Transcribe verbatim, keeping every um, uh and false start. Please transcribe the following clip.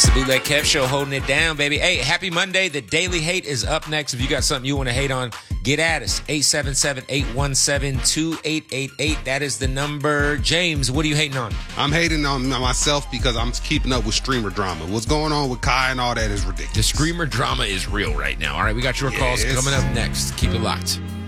the Bootleg Kev Show, holding it down, baby. Hey, happy Monday. The Daily Hate is up next. If you got something you want to hate on, get at us. eight seven seven, eight one seven, two eight eight eight. That is the number. James, what are you hating on? I'm hating on myself because I'm keeping up with streamer drama. What's going on with Kai and all that is ridiculous. The streamer drama is real right now. All right, we got your Yes. calls coming up next. Keep it locked.